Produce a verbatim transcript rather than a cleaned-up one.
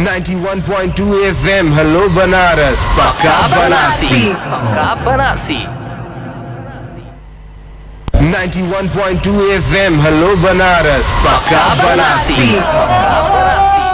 ninety-one point two F M hello Banaras पक्का बनारसी पक्का Banarasi ninety-one point two F M hello Banaras पक्का बनारसी पक्का